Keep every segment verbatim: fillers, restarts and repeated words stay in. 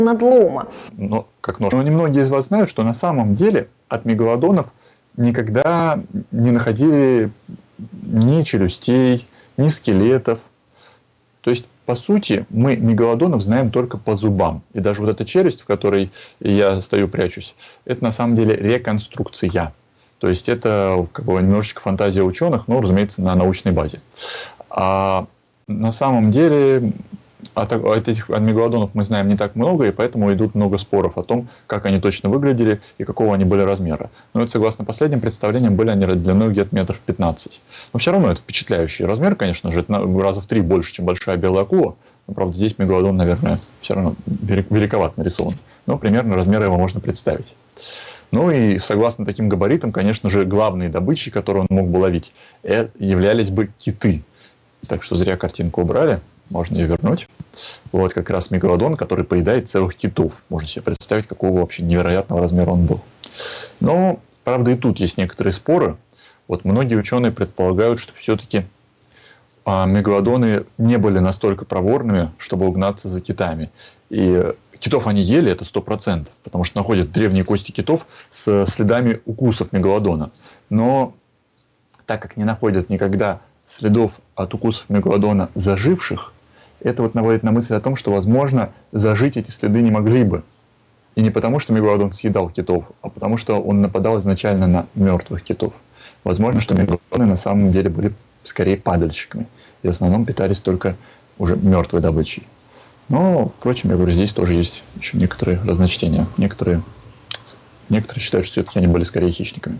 надлома. Но, как нож. Но немногие из вас знают, что на самом деле от мегалодонов никогда не находили ни челюстей, ни скелетов. То есть, по сути, мы мегалодонов знаем только по зубам. И даже вот эта челюсть, в которой я стою, прячусь, это на самом деле реконструкция. То есть, это как бы немножечко фантазия ученых, но, разумеется, на научной базе. А на самом деле от, от этих от мегалодонов мы знаем не так много, и поэтому идут много споров о том, как они точно выглядели и какого они были размера. Но это, согласно последним представлениям, были они длиной где-то метров пятнадцать. Но все равно это впечатляющий размер, конечно же, это раза в три больше, чем большая белая акула. Но, правда, здесь мегалодон, наверное, все равно великоват нарисован. Но примерно размеры его можно представить. Ну и согласно таким габаритам, конечно же, главной добычей, которую он мог бы ловить, являлись бы киты. Так что зря картинку убрали, можно ее вернуть. Вот как раз мегалодон, который поедает целых китов. Можно себе представить, какого вообще невероятного размера он был. Но, правда, и тут есть некоторые споры. Вот многие ученые предполагают, что все-таки а, мегалодоны не были настолько проворными, чтобы угнаться за китами. И китов они ели, это сто процентов, потому что находят древние кости китов с следами укусов мегалодона. Но так как не находят никогда следов от укусов мегалодона заживших, это вот наводит на мысль о том, что, возможно, зажить эти следы не могли бы. И не потому, что мегалодон съедал китов, а потому, что он нападал изначально на мертвых китов. Возможно, что мегалодоны на самом деле были скорее падальщиками и в основном питались только уже мертвой добычей. Но, впрочем, я говорю, здесь тоже есть еще некоторые разночтения. Некоторые, некоторые считают, что все-таки они были скорее хищниками.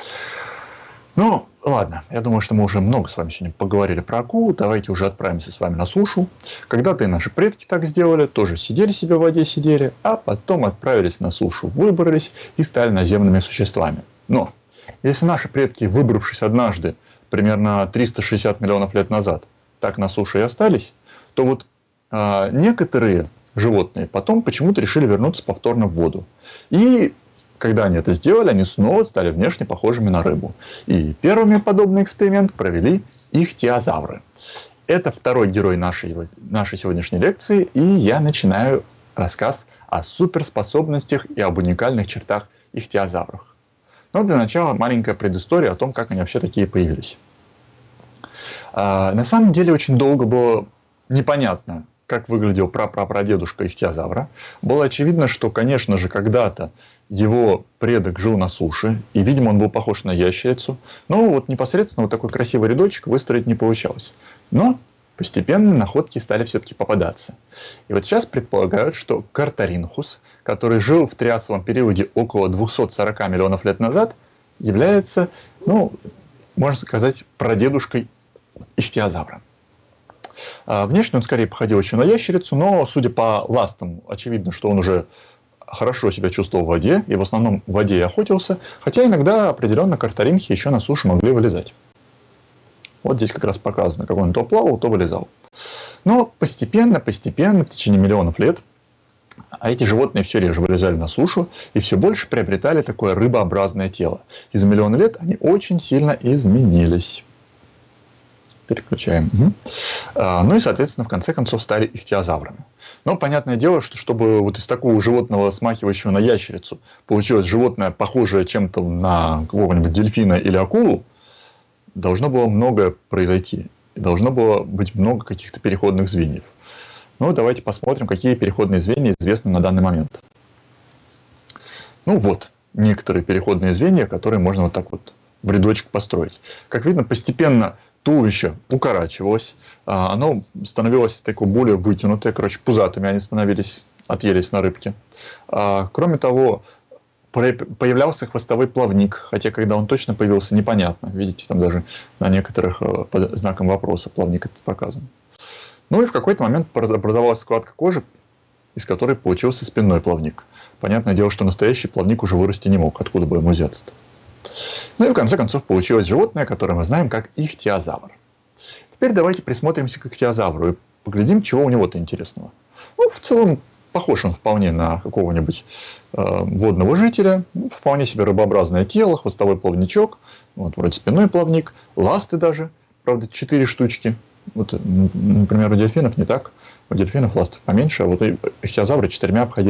Ну, ладно, я думаю, что мы уже много с вами сегодня поговорили про акулу. Давайте уже отправимся с вами на сушу. Когда-то и наши предки так сделали, тоже сидели себе в воде, сидели, а потом отправились на сушу, выбрались и стали наземными существами. Но если наши предки, выбравшись однажды, примерно триста шестьдесят миллионов лет назад, так на суше и остались, то вот а, некоторые животные потом почему-то решили вернуться повторно в воду. И когда они это сделали, они снова стали внешне похожими на рыбу. И первыми подобный эксперимент провели ихтиозавры. Это второй герой нашей, нашей сегодняшней лекции, и я начинаю рассказ о суперспособностях и об уникальных чертах ихтиозавров. Но для начала маленькая предыстория о том, как они вообще такие появились. А, на самом деле очень долго было непонятно, как выглядел прапрапрадедушка ихтиозавра. Было очевидно, что, конечно же, когда-то его предок жил на суше, и, видимо, он был похож на ящерицу. Но вот непосредственно вот такой красивый рядочек выстроить не получалось. Но постепенно находки стали все-таки попадаться. И вот сейчас предполагают, что Картаринхус, который жил в триасовом периоде около двухсот сорока миллионов лет назад, является, ну, можно сказать, прадедушкой ихтиозавра. Внешне он скорее походил еще на ящерицу, но, судя по ластам, очевидно, что он уже хорошо себя чувствовал в воде, и в основном в воде и охотился, хотя иногда определенно картаринхи еще на суше могли вылезать. Вот здесь как раз показано, как он то плавал, то вылезал. Но постепенно, постепенно, в течение миллионов лет, а эти животные все реже вылезали на сушу и все больше приобретали такое рыбообразное тело. И за миллионы лет они очень сильно изменились. Переключаем. Угу. А, ну и, соответственно, в конце концов стали ихтиозаврами. Но понятное дело, что чтобы вот из такого животного, смахивающего на ящерицу, получилось животное, похожее чем-то на какого-нибудь дельфина или акулу, должно было многое произойти. И должно было быть много каких-то переходных звеньев. Ну, давайте посмотрим, какие переходные звенья известны на данный момент. Ну вот, некоторые переходные звенья, которые можно вот так вот в рядочек построить. Как видно, постепенно туловище укорачивалось, оно становилось такое более вытянутое, короче, пузатыми они становились, отъелись на рыбке. Кроме того, появлялся хвостовой плавник, хотя когда он точно появился, непонятно. Видите, там даже на некоторых под знаком вопроса плавник этот показан. Ну и в какой-то момент образовалась складка кожи, из которой получился спинной плавник. Понятное дело, что настоящий плавник уже вырасти не мог, откуда бы ему взяться-то. Ну и в конце концов получилось животное, которое мы знаем как ихтиозавр. Теперь давайте присмотримся к ихтиозавру и поглядим, чего у него-то интересного. Ну, в целом, похож он вполне на какого-нибудь э, водного жителя. Ну, вполне себе рыбообразное тело, хвостовой плавничок, вот, вроде спинной плавник, ласты даже, правда, четыре штучки. Вот, например, у дельфинов не так. У дельфинов ластов поменьше, а вот у ихтиозавра четырьмя обходились.